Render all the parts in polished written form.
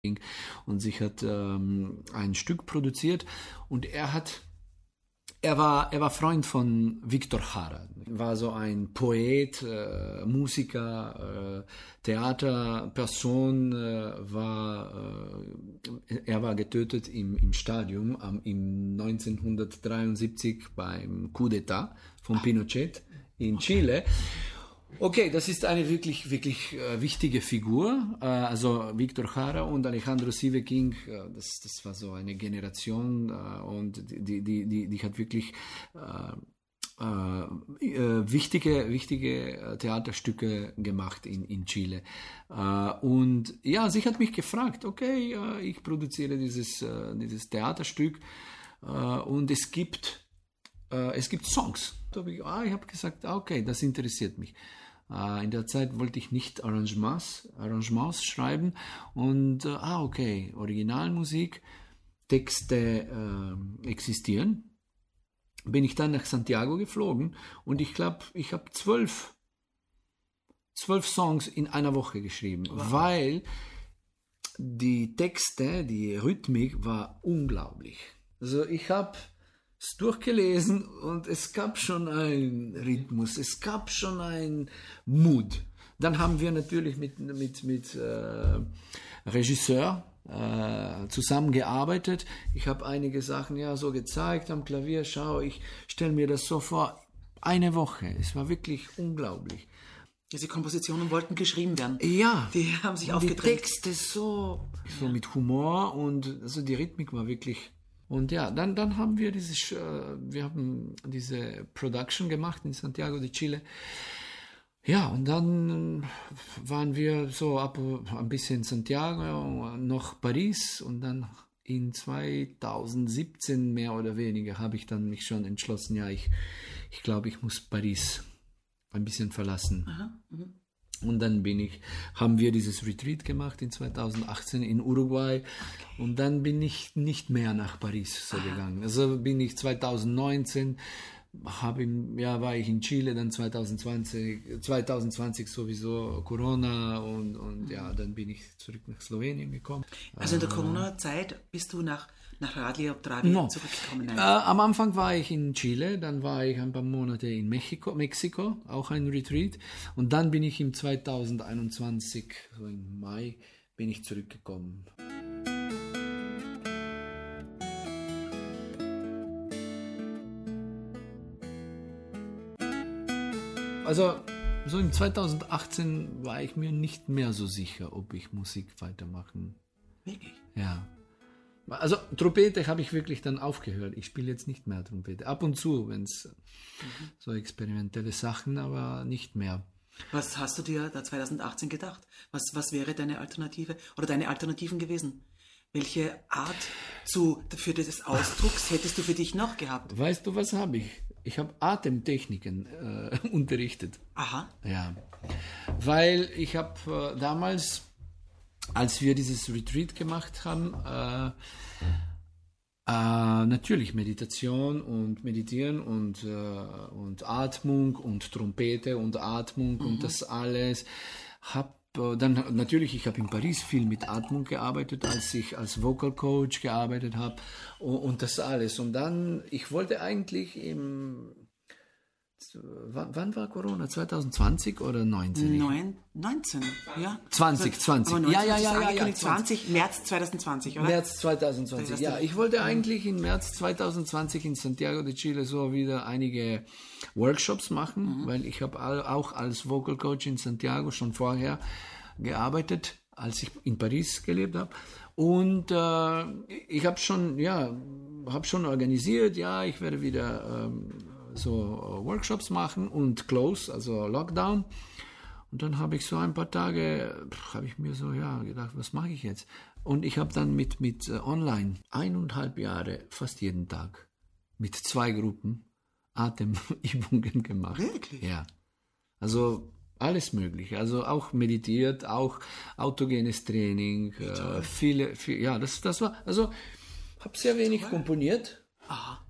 und sich hat ein Stück produziert und er war Freund von Victor Jara, war so ein Poet, Musiker, Theaterperson, er war getötet im Stadion im 1973 beim Coup d'État von Pinochet in Chile. Okay, das ist eine wirklich wichtige Figur. Also Victor Jara und Alejandro Siveking, das war so eine Generation und die hat wirklich wichtige Theaterstücke gemacht in Chile. Und ja, sie hat mich gefragt, okay, ich produziere dieses Theaterstück und es gibt Songs. Ich habe gesagt, okay, das interessiert mich. In der Zeit wollte ich nicht Arrangements schreiben und okay, Originalmusik, Texte existieren. Bin ich dann nach Santiago geflogen und ich glaube, ich habe 12 Songs in einer Woche geschrieben, weil die Texte, die Rhythmik war unglaublich. Also ich habe es durchgelesen und es gab schon einen Rhythmus, es gab schon einen Mood. Dann haben wir natürlich mit Regisseur zusammengearbeitet. Ich habe einige Sachen so gezeigt am Klavier. Schau, ich stelle mir das so vor. Eine Woche, es war wirklich unglaublich. Diese Kompositionen wollten geschrieben werden. Ja. Die haben sich aufgedrängt. Die Texte so mit Humor und also die Rhythmik war wirklich. Und ja, dann haben wir diese Production gemacht in Santiago de Chile. Ja, und dann waren wir so ein bisschen in Santiago, noch Paris und dann in 2017 mehr oder weniger habe ich dann mich schon entschlossen, ich glaube, ich muss Paris ein bisschen verlassen. Aha, und dann haben wir dieses Retreat gemacht in 2018 in Uruguay und dann bin ich nicht mehr nach Paris gegangen. Also bin ich 2019 war ich in Chile, dann 2020 sowieso Corona und dann bin ich zurück nach Slowenien gekommen. Also in der Corona-Zeit bist du nach Radio Travi zurückgekommen? Am Anfang war ich in Chile, dann war ich ein paar Monate in Mexiko, auch ein Retreat und dann bin ich im 2021, so im Mai, bin ich zurückgekommen. Also so im 2018 war ich mir nicht mehr so sicher, ob ich Musik weitermachen. Wirklich? Ja. Also Trompete habe ich wirklich dann aufgehört. Ich spiele jetzt nicht mehr Trompete. Ab und zu, wenn es so experimentelle Sachen, aber nicht mehr. Was hast du dir da 2018 gedacht? Was wäre deine Alternative oder deine Alternativen gewesen? Welche Art für des Ausdrucks hättest du für dich noch gehabt? Weißt du, was habe ich? Ich habe Atemtechniken unterrichtet. Aha. Ja, weil ich habe damals, als wir dieses Retreat gemacht haben, natürlich Meditation und Meditieren und Atmung und Trompete und Atmung und das alles. Dann natürlich, ich habe in Paris viel mit Atmung gearbeitet, als ich als Vocal Coach gearbeitet habe und das alles. Und dann, ich wollte eigentlich wann war Corona? 2020 oder 19? 19, ja. 20. Aber Ja. 20, März 2020, oder? März 2020, ja. Ich wollte eigentlich im März 2020 in Santiago de Chile so wieder einige Workshops machen, weil ich habe auch als Vocal Coach in Santiago schon vorher gearbeitet, als ich in Paris gelebt habe. Und ich habe schon organisiert, ich werde wieder so Workshops machen und Close, also Lockdown. Und dann habe ich so ein paar Tage, habe ich mir so gedacht, was mache ich jetzt? Und ich habe dann mit online 1,5 Jahre, fast jeden Tag, mit 2 Gruppen Atemübungen gemacht. Wirklich? Ja. Also alles Mögliche. Also auch meditiert, auch autogenes Training, das war, also habe sehr wenig komponiert. Aha.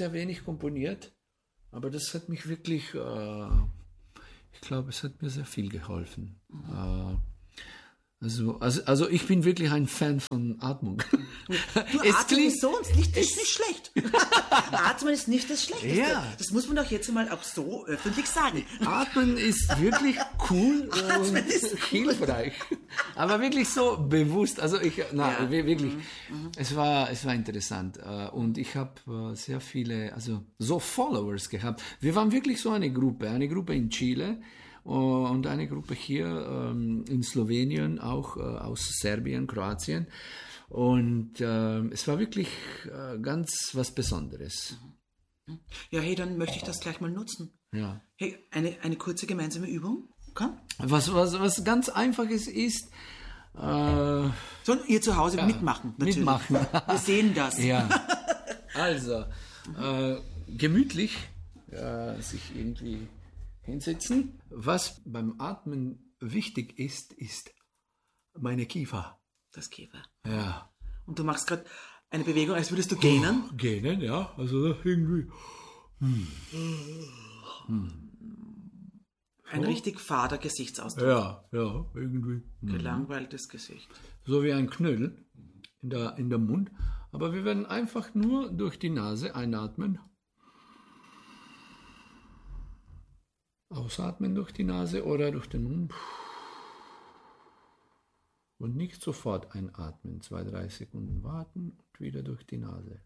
Aber das hat mich wirklich, ich glaube, es hat mir sehr viel geholfen. Also ich bin wirklich ein Fan von Atmung. Du, Atmen ist so und nicht schlecht. Atmen ist nicht das Schlechteste. Ja. Das muss man doch jetzt mal auch so öffentlich sagen. Atmen ist wirklich cool und hilfreich. Aber wirklich so bewusst. Also wirklich, es war interessant. Und ich habe sehr viele, also so Followers gehabt. Wir waren wirklich so eine Gruppe in Chile und eine Gruppe hier in Slowenien, auch aus Serbien, Kroatien. Und es war wirklich ganz was Besonderes. Ja, hey, dann möchte ich das gleich mal nutzen. Ja. Hey, eine kurze gemeinsame Übung. Komm. Was ganz Einfaches ist, Sollen ihr zu Hause mitmachen, natürlich. Mitmachen. Wir sehen das. Ja. Also, gemütlich sich irgendwie hinsetzen. Was beim Atmen wichtig ist, ist meine Kiefer. Das Kiefer. Ja. Und du machst gerade eine Bewegung, als würdest du gähnen. Gähnen, ja. Also irgendwie. Ein richtig fader Gesichtsausdruck. Ja, irgendwie. Gelangweiltes Gesicht. So wie ein Knödel in der Mund. Aber wir werden einfach nur durch die Nase einatmen. Ausatmen durch die Nase oder durch den Mund. Und nicht sofort einatmen. 2-3 Sekunden warten und wieder durch die Nase.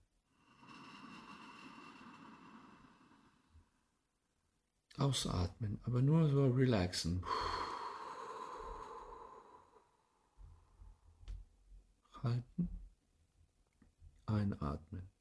Ausatmen, aber nur so relaxen. Halten. Einatmen.